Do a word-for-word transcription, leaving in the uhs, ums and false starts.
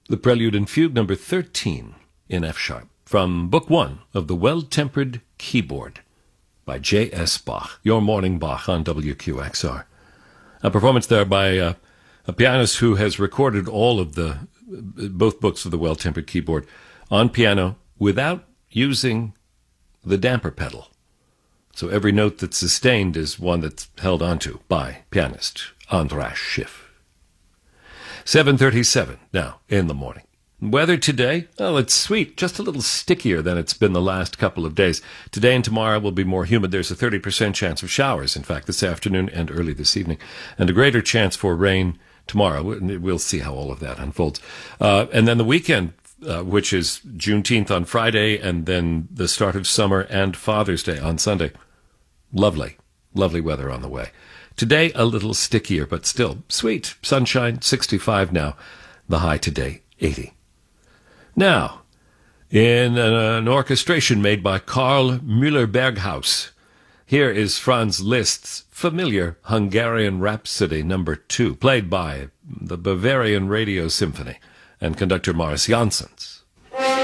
the Prelude and Fugue number thirteen in F sharp, from Book One of the Well-Tempered Keyboard by J S Bach, your morning Bach on W Q X R. A performance there by uh, a pianist who has recorded all of the, both books of the Well-Tempered Keyboard on piano without using the damper pedal. So every note that's sustained is one that's held onto by pianist Andras Schiff. seven thirty-seven now in the morning. Weather today, well, it's sweet, just a little stickier than it's been the last couple of days. Today and tomorrow will be more humid. There's a thirty percent chance of showers, in fact, this afternoon and early this evening, and a greater chance for rain tomorrow. We'll see how all of that unfolds. Uh, and then the weekend, uh, which is Juneteenth on Friday, and then the start of summer and Father's Day on Sunday. Lovely, lovely weather on the way. Today, a little stickier, but still sweet. Sunshine, sixty-five now. The high today, eighty. Now, in an, an orchestration made by Karl Müller-Berghaus, here is Franz Liszt's familiar Hungarian Rhapsody number two, played by the Bavarian Radio Symphony and conductor Maurice Janssens.